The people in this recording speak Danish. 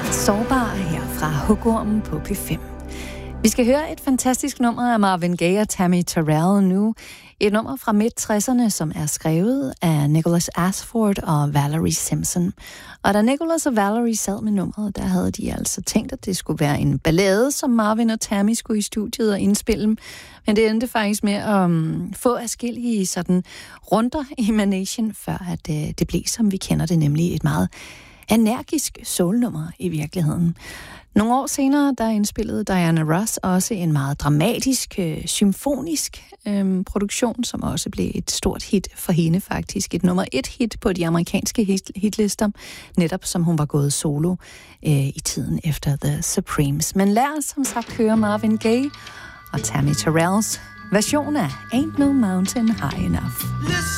Sårbar her fra Hugormen på P5. Vi skal høre et fantastisk nummer af Marvin Gaye og Tammy Terrell nu. Et nummer fra midt-60'erne, som er skrevet af Nicholas Ashford og Valerie Simpson. Og da Nicholas og Valerie sad med nummeret, der havde de altså tænkt, at det skulle være en ballade, som Marvin og Tammy skulle i studiet og indspille. Men det endte faktisk med at få adskillige sådan runder i managen, før at det blev, som vi kender det, nemlig et meget energisk soulnummer i virkeligheden. Nogle år senere, der indspillede Diana Ross også en meget dramatisk, symfonisk produktion, som også blev et stort hit for hende faktisk. Et nummer 1 hit på de amerikanske hitlister, netop som hun var gået solo i tiden efter The Supremes. Men lad os som sagt høre Marvin Gaye og Tammy Terrells version af Ain't No Mountain High Enough.